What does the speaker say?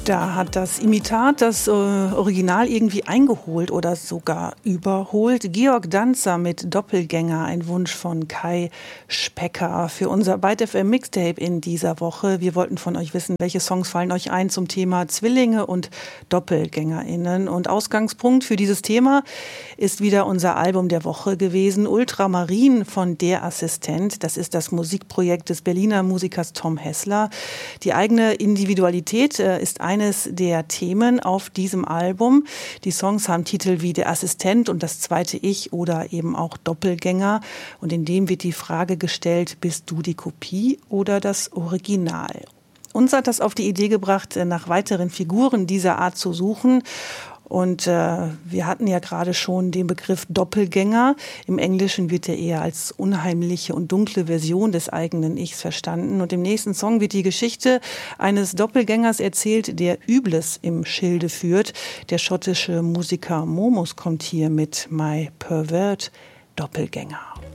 Da hat das Imitat das Original irgendwie eingeholt oder sogar überholt. Georg Danzer mit Doppelgänger, ein Wunsch von Kai Specker für unser Byte FM Mixtape in dieser Woche. Wir wollten von euch wissen, welche Songs fallen euch ein zum Thema Zwillinge und DoppelgängerInnen. Und Ausgangspunkt für dieses Thema ist wieder unser Album der Woche gewesen, Ultramarin von Der Assistent. Das ist das Musikprojekt des Berliner Musikers Tom Hessler. Die eigene Individualität ist eines der Themen auf diesem Album. Die Songs haben Titel wie Der Assistent und Das zweite Ich oder eben auch Doppelgänger. Und in dem wird die Frage gestellt, bist du die Kopie oder das Original? Uns hat das auf die Idee gebracht, nach weiteren Figuren dieser Art zu suchen. Und wir hatten ja gerade schon den Begriff Doppelgänger. Im Englischen wird er eher als unheimliche und dunkle Version des eigenen Ichs verstanden. Und im nächsten Song wird die Geschichte eines Doppelgängers erzählt, der Übles im Schilde führt. Der schottische Musiker Momus kommt hier mit My Pervert Doppelgänger.